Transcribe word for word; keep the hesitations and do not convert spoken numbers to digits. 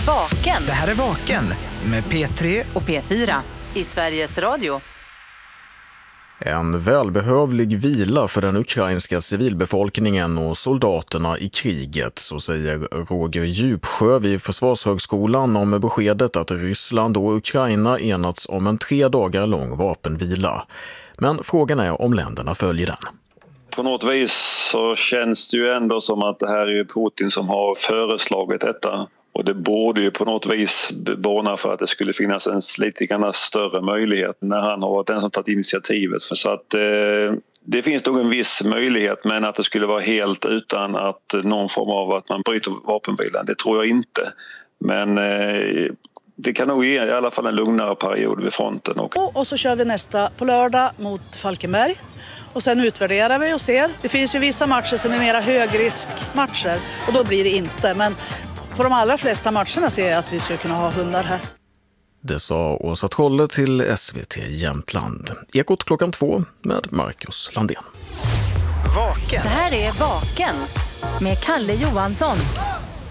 Vaken. Det här är Vaken med P tre och P fyra i Sveriges Radio. En välbehövlig vila för den ukrainska civilbefolkningen och soldaterna i kriget, så säger Roger Djupsjö vid Försvarshögskolan om beskedet att Ryssland och Ukraina enats om en tre dagar lång vapenvila. Men frågan är om länderna följer den. På något vis så känns det ju ändå som att det här är Putin som har föreslagit detta. Och det borde ju på något vis borna för att det skulle finnas en lite grann större möjlighet när han har varit den som tagit initiativet. Så att eh, det finns nog en viss möjlighet, men att det skulle vara helt utan att någon form av att man bryter vapenvilan, det tror jag inte. Men eh, det kan nog ge i alla fall en lugnare period vid fronten. Och, och så kör vi nästa på lördag mot Falkenberg. Och sen utvärderar vi och ser. Det finns ju vissa matcher som är mera högriskmatcher och då blir det inte. Men på de allra flesta matcherna ser jag att vi skulle kunna ha hundar här. Det sa Åsa Trolle till S V T Jämtland. Ekot klockan två med Marcus Landén. Vaken. Det här är Vaken med Kalle Johansson.